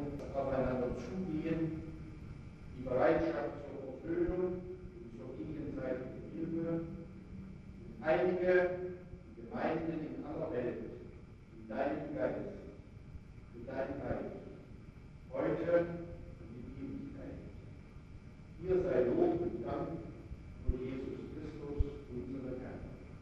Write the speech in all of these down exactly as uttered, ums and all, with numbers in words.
aufeinander zugehen, die Bereitschaft zur Versöhnung und zur gegenseitigen Hilfe, einige Gemeinden in aller Welt, in deinem Geist, für dein Reich, heute und in Ewigkeit. Dir sei Lob und Dank durch Jesus Christus, unseren Herrn.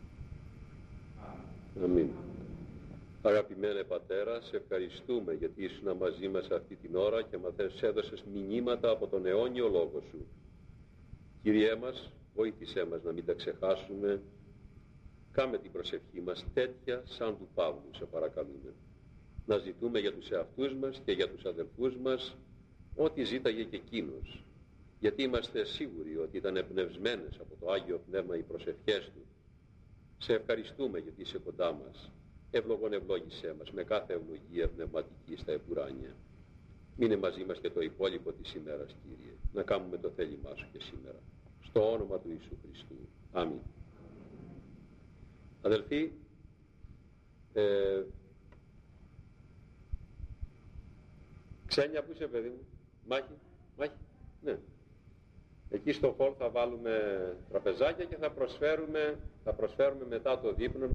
Amen. Αμήν. Αγαπημένε Πατέρα, σε ευχαριστούμε γιατί ήσουν μαζί μας αυτή την ώρα και μας έδωσες μηνύματα από τον αιώνιο Λόγο Σου. Κύριέ μας, βοήθησέ μας να μην τα ξεχάσουμε. Κάμε την προσευχή μας τέτοια σαν του Παύλου, σε παρακαλούμε. Να ζητούμε για τους εαυτούς μας και για τους αδελφούς μας ό,τι ζήταγε και εκείνος. Γιατί είμαστε σίγουροι ότι ήταν εμπνευσμένες από το Άγιο Πνεύμα οι προσευχές Του. Σε ευχαριστούμε γιατί είσαι κοντά μας. Ευλογών ευλόγησέ μας με κάθε ευλογία πνευματική στα επουράνια. Μείνε μαζί μας και το υπόλοιπο της ημέρας, Κύριε. Να κάνουμε το θέλημά Σου και σήμερα. Στο όνομα του Ιησού Χριστού. Αμήν. Αδελφοί, ε, Ξένια, πού είσαι, παιδί μου? Μάχη, Μάχη, ναι. Εκεί στο χώρο θα βάλουμε τραπεζάκια και θα προσφέρουμε, θα προσφέρουμε μετά το δείπνο